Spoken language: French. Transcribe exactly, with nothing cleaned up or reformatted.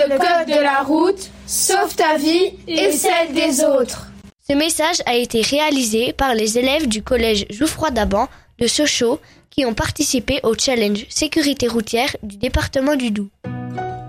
le code de la route, sauve ta vie et celle des autres. Ce message a été réalisé par les élèves du collège Jouffroy d'Aban de Sochaux qui ont participé au challenge sécurité routière du département du Doubs.